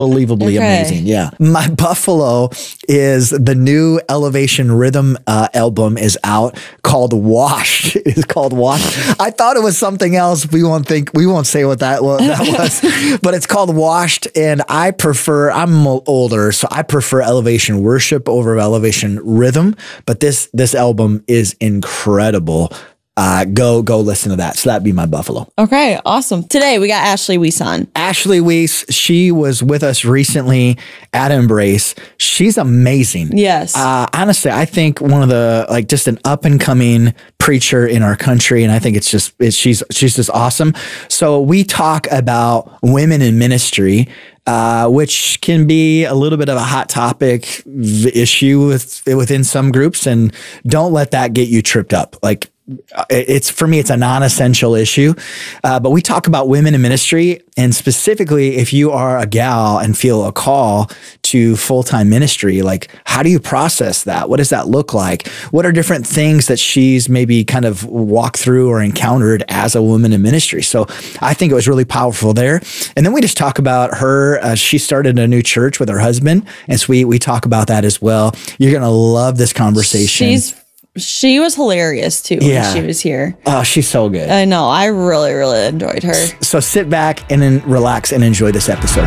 unbelievably amazing. Yeah. My Buffalo is the new Elevation Rhythm album is out called Washed. It's called Washed. I thought it was something else. We won't say what that was, but it's called Washed. And I'm older, so I prefer Elevation Worship over Elevation Rhythm. But this album is incredible. Go listen to that. So that'd be my Buffalo. Okay, awesome. Today we got Ashley Weiss on. Ashley Weiss, she was with us recently at Embrace. She's amazing. Yes. Honestly, I think one of the, just an up and coming preacher in our country. And I think she's just awesome. So we talk about women in ministry, which can be a little bit of a hot topic issue within some groups. And don't let that get you tripped up. For me, it's a non-essential issue. But we talk about women in ministry, and specifically if you are a gal and feel a call to full-time ministry, how do you process that? What does that look like? What are different things that she's maybe kind of walked through or encountered as a woman in ministry? So I think it was really powerful there. And then we just talk about her. She started a new church with her husband. And so we talk about that as well. You're going to love this conversation. She was hilarious too when she was here. Oh, she's so good. I know. I really, really enjoyed her. So sit back and then relax and enjoy this episode.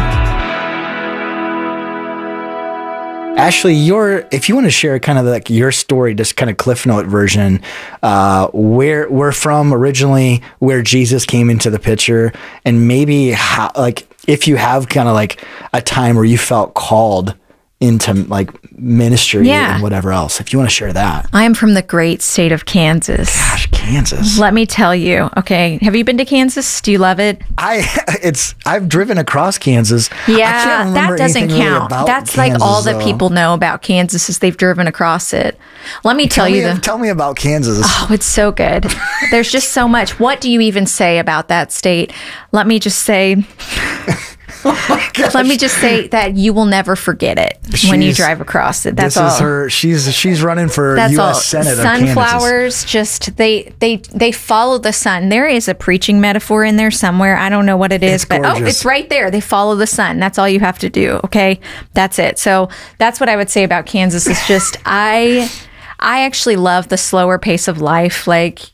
Ashley, if you want to share kind of your story, just kind of Cliff Note version, where we're from originally, where Jesus came into the picture, and maybe how, if you have kind of a time where you felt called into ministry and whatever else. If you want to share that. I am from the great state of Kansas. Gosh, Kansas. Let me tell you. Okay. Have you been to Kansas? Do you love it? I've driven across Kansas. Yeah, that doesn't count. Really That's Kansas, all that people know about Kansas is they've driven across it. Let me tell me about Kansas. Oh, it's so good. There's just so much. What do you even say about that state? Let me just say... Let me just say that you will never forget it when you drive across it. That's all. She's running for U.S. Senate. Sunflowers, just they follow the sun. There is a preaching metaphor in there somewhere. I don't know what it is, but it's right there. They follow the sun. That's all you have to do. Okay, that's it. So that's what I would say about Kansas. It's just I actually love the slower pace of life.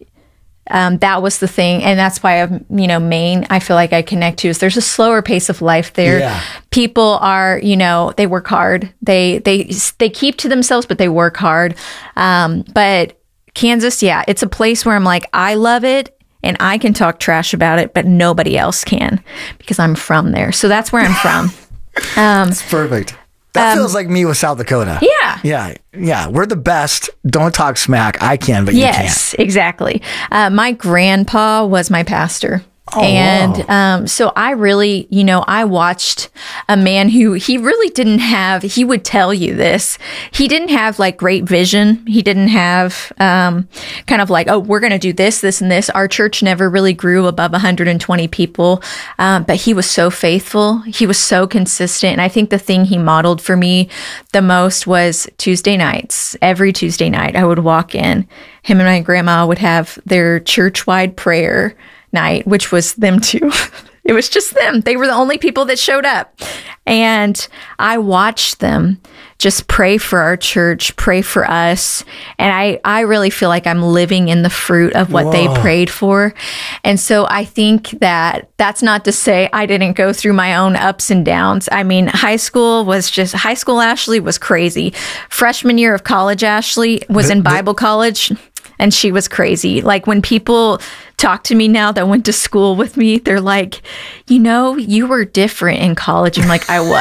That was the thing. And that's why Maine, I feel like I connect to is there's a slower pace of life there. Yeah. People are, they work hard. They keep to themselves, but they work hard. But Kansas, it's a place where I'm I love it and I can talk trash about it, but nobody else can because I'm from there. So that's where I'm from. That's perfect. That feels like me with South Dakota. Yeah. Yeah. We're the best. Don't talk smack. I can, but you can't. Yes, exactly. My grandpa was my pastor. Oh, and wow. So I really, I watched a man who he would tell you this. He didn't have great vision. He didn't have we're going to do this, this, and this. Our church never really grew above 120 people, but he was so faithful. He was so consistent. And I think the thing he modeled for me the most was Tuesday nights. Every Tuesday night I would walk in. Him and my grandma would have their church-wide prayer night, which was them too. It was just them. They were the only people that showed up. And I watched them just pray for our church, pray for us. And I really feel like I'm living in the fruit of what they prayed for. And so I think that's not to say I didn't go through my own ups and downs. I mean, high school Ashley was crazy. Freshman year of college, Ashley was in Bible college. And she was crazy. When people talk to me now that went to school with me, they're like, you were different in college. I'm like, I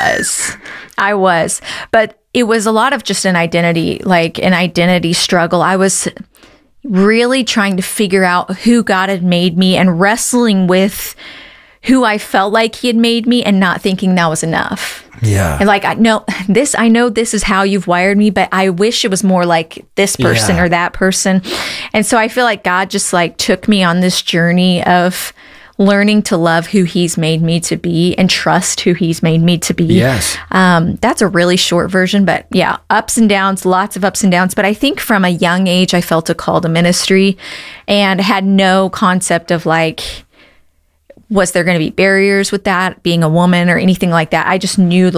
was. But it was a lot of just an identity struggle. I was really trying to figure out who God had made me and wrestling with who I felt like he had made me and not thinking that was enough. Yeah. And I know this is how you've wired me, but I wish it was more like this person or that person. And so I feel like God just took me on this journey of learning to love who he's made me to be and trust who he's made me to be. Yes. That's a really short version, but ups and downs, lots of ups and downs. But I think from a young age, I felt a call to ministry and had no concept of was there going to be barriers with that, being a woman or anything like that. I just knew the